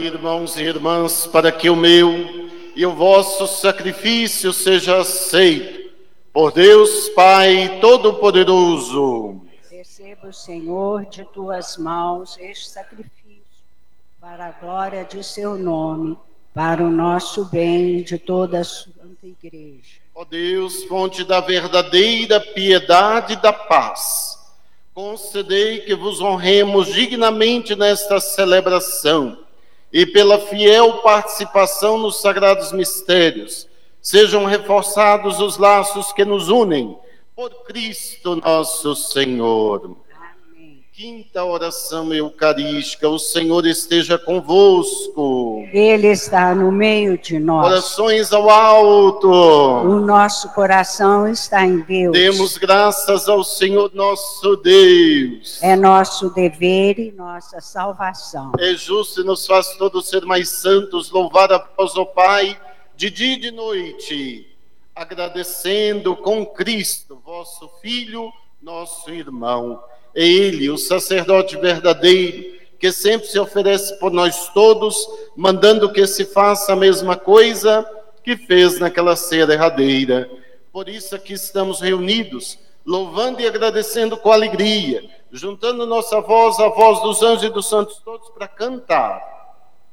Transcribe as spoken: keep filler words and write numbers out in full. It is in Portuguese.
irmãos e irmãs, para que o meu e o vosso sacrifício seja aceito por Deus Pai Todo-Poderoso. Receba o Senhor de tuas mãos este sacrifício, para a glória de seu nome, para o nosso bem e de toda a Santa Igreja. Ó Deus, fonte da verdadeira piedade e da paz, concedei que vos honremos dignamente nesta celebração e pela fiel participação nos sagrados mistérios, sejam reforçados os laços que nos unem, por Cristo nosso Senhor. Amém. Quinta oração eucarística, o Senhor esteja convosco. Ele está no meio de nós. Orações ao alto. O nosso coração está em Deus. Demos graças ao Senhor nosso Deus. É nosso dever e nossa salvação. É justo e nos faz todos ser mais santos, louvar a vós, ó Pai, de dia e de noite, agradecendo com Cristo, vosso Filho, nosso irmão. É Ele, o sacerdote verdadeiro, que sempre se oferece por nós todos, mandando que se faça a mesma coisa que fez naquela ceia derradeira. Por isso aqui estamos reunidos, louvando e agradecendo com alegria, juntando nossa voz à voz dos anjos e dos santos todos para cantar